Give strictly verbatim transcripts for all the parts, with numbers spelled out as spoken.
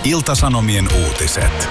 Ilta-Sanomien uutiset.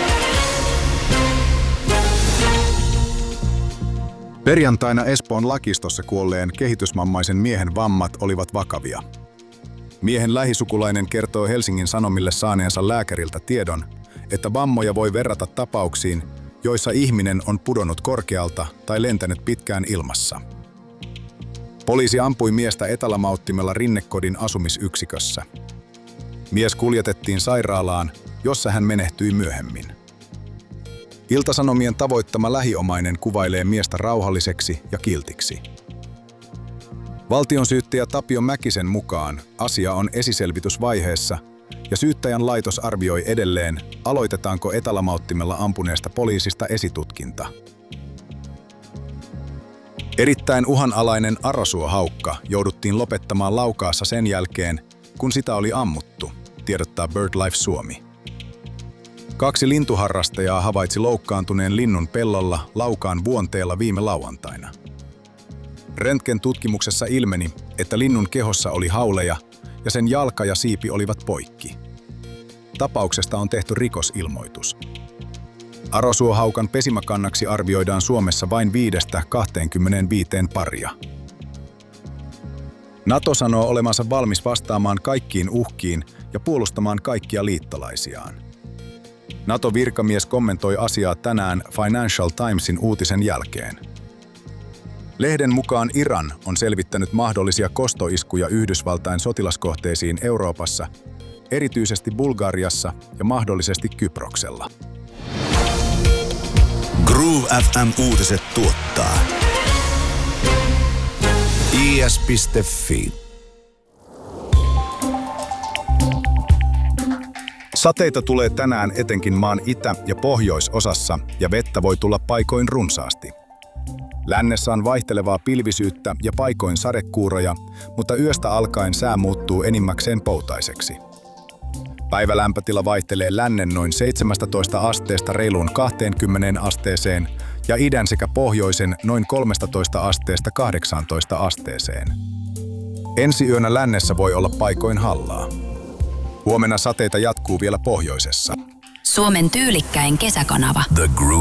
Perjantaina Espoon Lakistossa kuolleen kehitysvammaisen miehen vammat olivat vakavia. Miehen lähisukulainen kertoo Helsingin Sanomille saaneensa lääkäriltä tiedon, että vammoja voi verrata tapauksiin, joissa ihminen on pudonnut korkealta tai lentänyt pitkään ilmassa. Poliisi ampui miestä etalamauttimella Rinnekodin asumisyksikössä. Mies kuljetettiin sairaalaan, jossa hän menehtyi myöhemmin. Ilta-Sanomien tavoittama lähiomainen kuvailee miestä rauhalliseksi ja kiltiksi. Valtionsyyttäjä Tapio Mäkisen mukaan asia on esiselvitysvaiheessa ja syyttäjän laitos arvioi edelleen, aloitetaanko etalamauttimella ampuneesta poliisista esitutkinta. Erittäin uhanalainen arasuohaukka jouduttiin lopettamaan Laukaassa sen jälkeen, kun sitä oli ammuttu, tiedottaa BirdLife Suomi. Kaksi lintuharrastajaa havaitsi loukkaantuneen linnun pellolla Laukaan Vuonteella viime lauantaina. Röntgen-tutkimuksessa ilmeni, että linnun kehossa oli hauleja ja sen jalka ja siipi olivat poikki. Tapauksesta on tehty rikosilmoitus. Arasuohaukan pesimäkannaksi arvioidaan Suomessa vain viidestä kahteenkymmeneenviiteen paria. NATO sanoo olevansa valmis vastaamaan kaikkiin uhkiin ja puolustamaan kaikkia liittolaisiaan. NATO-virkamies kommentoi asiaa tänään Financial Timesin uutisen jälkeen. Lehden mukaan Iran on selvittänyt mahdollisia kostoiskuja Yhdysvaltain sotilaskohteisiin Euroopassa, erityisesti Bulgariassa ja mahdollisesti Kyproksella. Groove F M-uutiset tuottaa I S piste Fi. Sateita tulee tänään etenkin maan itä- ja pohjoisosassa ja vettä voi tulla paikoin runsaasti. Lännessä on vaihtelevaa pilvisyyttä ja paikoin sadekuuroja, mutta yöstä alkaen sää muuttuu enimmäkseen poutaiseksi. Päivälämpötila vaihtelee lännen noin seitsemästätoista asteesta reiluun kaksikymmentä asteeseen ja idän sekä pohjoisen noin kolmetoista asteesta kahdeksantoista asteeseen. Ensi yönä lännessä voi olla paikoin hallaa. Huomenna sateita jatkuu vielä pohjoisessa. Suomen tyylikkäin kesäkanava. The Groove